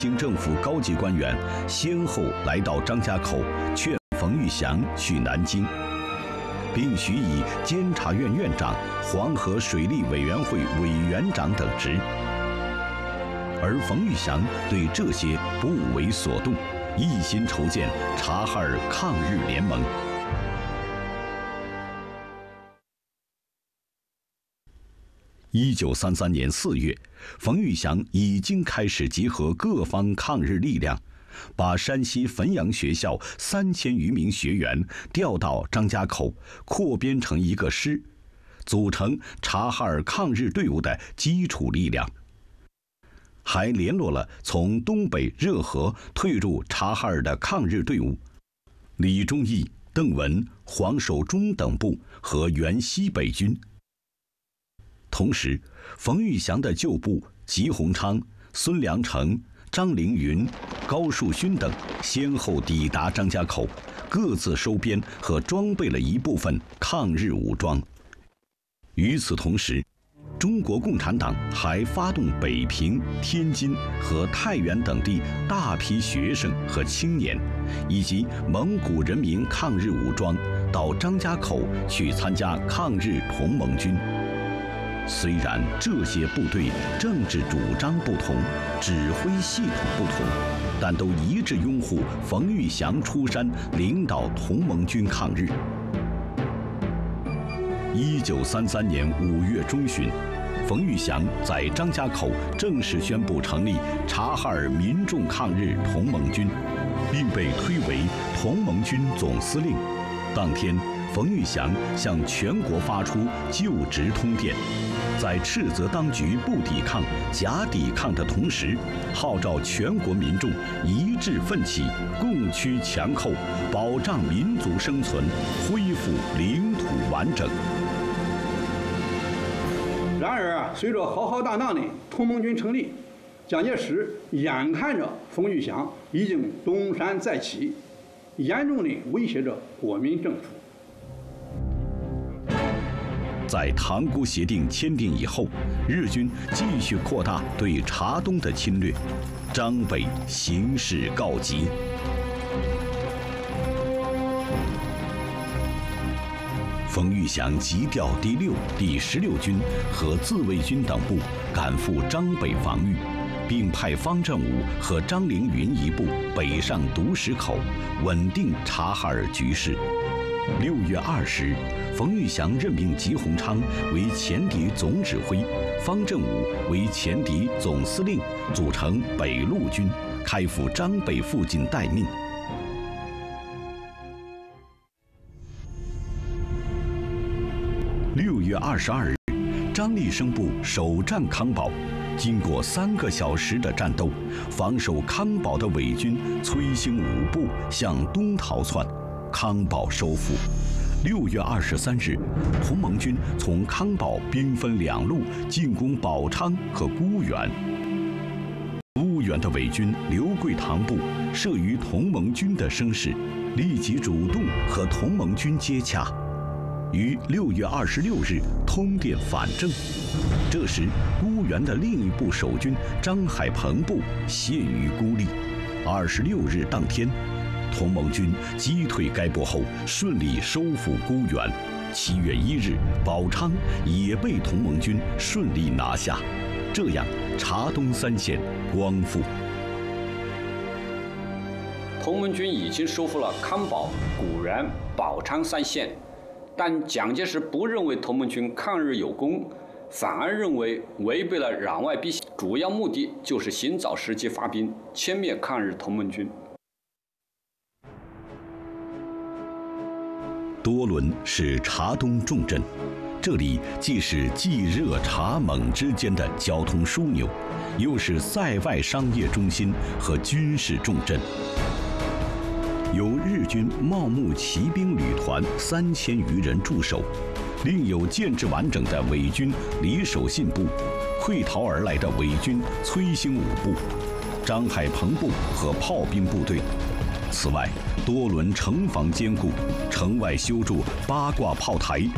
京政府高级官员先后来到张家口劝冯玉祥去南京，并许以监察院院长、黄河水利委员会委员长等职。而冯玉祥对这些不为所动，一心筹建察哈尔抗日联盟。1933年4月，冯玉祥已经开始集合各方抗日力量，把山西汾阳学校3000余名学员调到张家口，扩编成一个师，组成察哈尔抗日队伍的基础力量。还联络了从东北热河退入察哈尔的抗日队伍，李忠义、邓文、黄守忠等部和原西北军。同时，冯玉祥的旧部吉鸿昌、孙良诚、张凌云、高树勋等先后抵达张家口，各自收编和装备了一部分抗日武装。与此同时，中国共产党还发动北平、天津和太原等地大批学生和青年，以及蒙古人民抗日武装到张家口去参加抗日同盟军。虽然这些部队政治主张不同，指挥系统不同，但都一致拥护冯玉祥出山领导同盟军抗日。1933年5月中旬，冯玉祥在张家口正式宣布成立察哈尔民众抗日同盟军，并被推为同盟军总司令。当天，冯玉祥向全国发出就职通电，在斥责当局不抵抗、假抵抗的同时，号召全国民众一致奋起，共驱强寇，保障民族生存，恢复领土完整。 然而随着浩浩荡荡的同盟军成立，蒋介石眼看着冯玉祥已经东山再起，严重地威胁着国民政府。 在塘沽协定签订以后，日军继续扩大对察东的侵略，张北形势告急。冯玉祥急调第6、第16军和自卫军等部赶赴张北防御，并派方振武和张凌云一部北上独石口，稳定察哈尔局势。6月20日，冯玉祥任命吉鸿昌为前敌总指挥，方振武为前敌总司令，组成北路军，开赴张北附近待命。6月22日，张立生部首战康保，经过3个小时的战斗，防守康保的伪军崔兴武部向东逃窜，康保收复。6月23日，同盟军从康保兵分2路进攻宝昌和沽源。沽源的伪军刘桂堂部慑于同盟军的声势，立即主动和同盟军接洽，于6月26日通电反正。这时，沽源的另一部守军张海鹏部陷于孤立。26日当天，同盟军击退该部后，顺利收复沽源。7月1日，宝昌也被同盟军顺利拿下。这样，察东3县光复。 同盟军已经收复了康保、沽源、宝昌3县，但蒋介石不认为同盟军抗日有功，反而认为违背了攘外必行，主要目的就是寻找时机发兵，歼灭抗日同盟军。 多伦是察东重镇，这里既是冀热察蒙之间的交通枢纽，又是塞外商业中心和军事重镇。有日军茂木骑兵旅团3000余人驻守，另有建制完整的伪军李守信部，溃逃而来的伪军崔兴武部、张海鹏部和炮兵部队。此外，多伦城防坚固，城外修筑8挂炮台